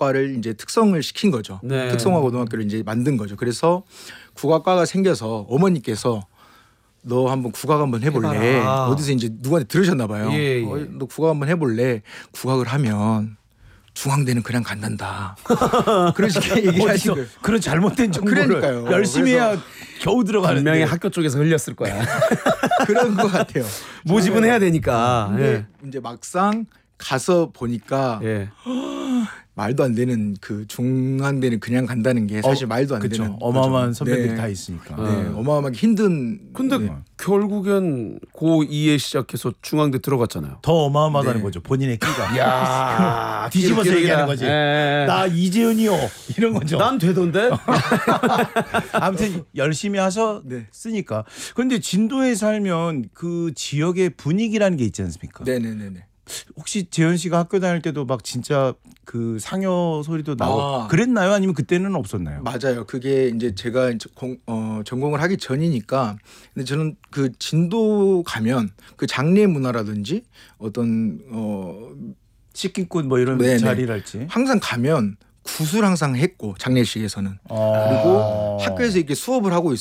국악과를 이제 특성을 시킨 거죠. 네. 특성화 고등학교를 이제 만든 거죠. 그래서 국악과가 생겨서 어머니께서 너 한번 국악 한번 해볼래? 해봐라. 어디서 이제 누구한테 들으셨나 봐요. 예, 예. 너 국악 한번 해볼래? 국악을 하면 중앙대는 그냥 간단다. 그런 식의 얘기를 하신 거예요. 그런 잘못된 정보를 그러니까요. 열심히 그래서 해야 겨우 들어가는데. 분명히 학교 쪽에서 흘렸을 거야. 그런 것 같아요. 모집은 해야 되니까. 근데 이제 막상 가서 보니까 예. 말도 안 되는 그 중앙대는 그냥 간다는 게 사실 말도 안 그렇죠. 되는 어마어마한 거죠. 선배들이 네. 다 있으니까. 네, 어마어마하게 힘든. 근데 네. 결국엔 고2에 시작해서 중앙대 들어갔잖아요. 더 어마어마하다는 네. 거죠. 본인의 끼가. 야, 뒤집어서 얘기하는 거지. 나 이재훈이요. 이런 거죠. 난 되던데. 아무튼 열심히 하셔 네. 쓰니까. 그런데 진도에 살면 그 지역의 분위기라는 게 있지 않습니까? 네네네네. 혹시 재현 씨가 학교 다닐 때도 막 진짜 그 상여 소리도 나고 아. 그랬나요? 아니면 그때는 없었나요? 맞아요. 그게 이제 제가 이제 전공을 하기 전이니까. 근데 저는 그 진도 가면 그 장례 문화라든지 어떤 식기꾼 뭐 이런 네네. 자리랄지. 항상 가면 굿을 항상 했고 장례식에서는 그리고 학교에서 이렇게 수업을 하고